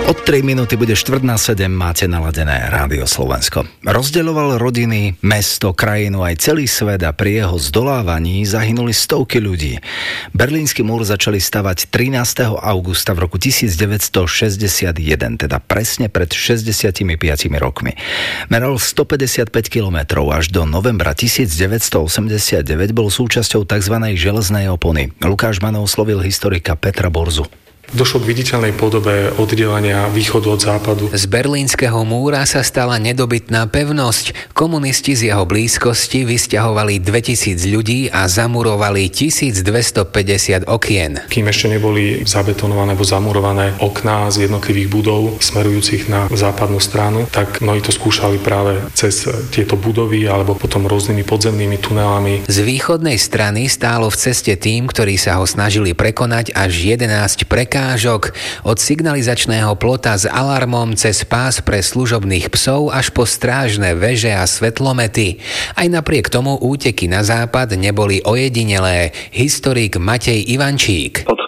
Od 3 minúty bude 6:45, máte naladené Rádio Slovensko. Rozdeľoval rodiny, mesto, krajinu aj celý svet a pri jeho zdolávaní zahynuli stovky ľudí. Berlínsky múr začali stavať 13. augusta v roku 1961, teda presne pred 65 rokmi. Meral 155 kilometrov, až do novembra 1989 bol súčasťou tzv. Železnej opony. Lukáš Manov oslovil historika Petra Borzu. Došlo k viditeľnej podobe oddelenia východu od západu. Z berlínskeho múra sa stala nedobytná pevnosť. Komunisti z jeho blízkosti vysťahovali 2000 ľudí a zamurovali 1250 okien. Kým ešte neboli zabetonované alebo zamurované okná z jednotlivých budov smerujúcich na západnú stranu, tak mnohí to skúšali práve cez tieto budovy alebo potom rôznymi podzemnými tunelami. Z východnej strany stálo v ceste tým, ktorí sa ho snažili prekonať, až 11 prekážok. Od signalizačného plota s alarmom cez pás pre služobných psov až po strážne veže a svetlomety. Aj napriek tomu úteky na západ neboli ojedinelé. Historik Matej Ivančík. Od